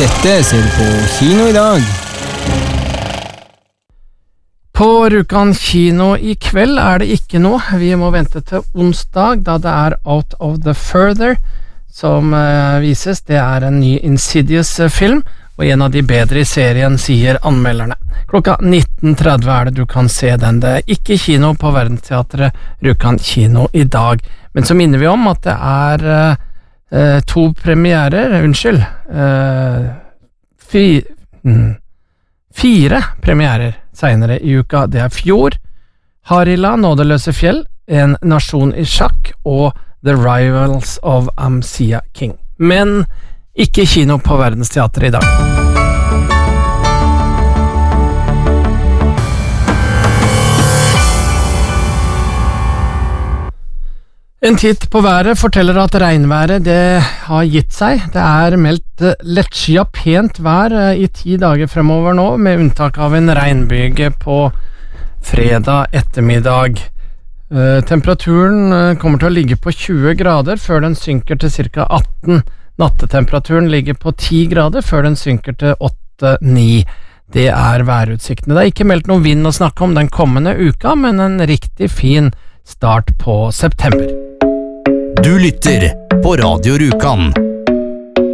Dette ser du på kino i dag. På Rjukan kino i kveld det ikke noe. Vi må vente til onsdag, da det Out of the Further som vises. Det en ny Insidious-film, og en av de bedre i serien, sier anmelderne. Klokka 19:30 det du kan se den. Det ikke kino på Verdensteatret Rjukan kino i dag. Men så minner vi om at det to premierer, fire premierer senere i uka. Det Fjord, Harila, Nådeløse fjell, En nasjon i sjakk og The Rivals of Amsia King. Men ikke kino på Verdensteatret i dag. En titt på været forteller at regnværet det har gitt seg. Det meldt lettskyet pent vær i 10 dager fremover nå, med unntak av en regnbyge på fredag ettermiddag. Temperaturen kommer til å ligge på 20 grader før den synker til ca. 18. Nattetemperaturen ligger på 10 grader før den synker til 8-9. Det værutsiktene. Det ikke meldt noen vind å snakke om den kommende uka, men en riktig fin start på september. Du lytter på Radio Rjukan.